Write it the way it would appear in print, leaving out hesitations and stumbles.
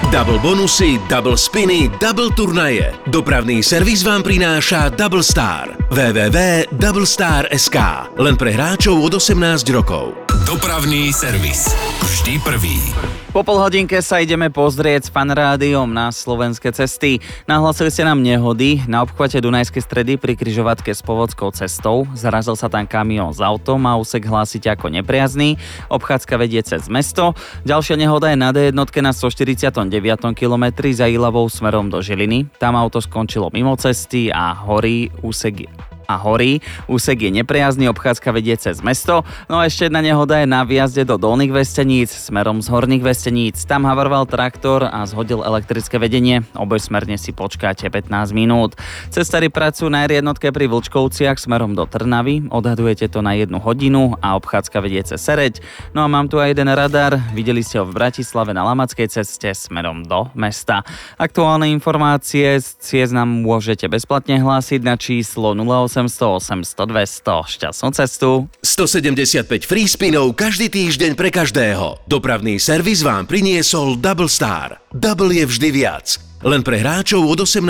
Double bonusy, double spiny, double turnaje. Dopravný servis vám prináša Double Star. www.doublestar.sk. Len pre hráčov od 18 rokov. Dopravný servis. Vždy prvý. Po polhodinke sa ideme pozrieť s Fanrádiom na slovenské cesty. Nahlasili ste nám nehody na obchvate Dunajskej Stredy pri križovatke s Povodskou cestou. Zarazil sa tam kamión s autom a úsek hlásite ako nepriazný. Obchádzka vedie cez mesto. Ďalšia nehoda je na D1 na 149. kilometri za Ilavou smerom do Žiliny. Tam auto skončilo mimo cesty a horí úsek je nepriazný, obchádzka vedie cez mesto. No a ešte jedna nehoda je na výjazde do Dolných Vesteníc smerom z Horných Vesteníc. Tam havaroval traktor a zhodil elektrické vedenie. Obojsmerne si počkáte 15 minút. Cestári pracujú na R1 pri Vlčkovciach smerom do Trnavy. Odhadujete to na 1 hodinu a obchádzka vedie cez Sereď. No a mám tu aj jeden radar. Videli ste ho v Bratislave na Lamackej ceste smerom do mesta. Aktuálne informácie z ciest nám môžete bezplatne hlásiť na číslo 0800 800 200. Šťastnú cestu. 175 free spinov každý týždeň pre každého. Dopravný servis vám priniesol Double Star. Double je vždy viac. Len pre hráčov od 18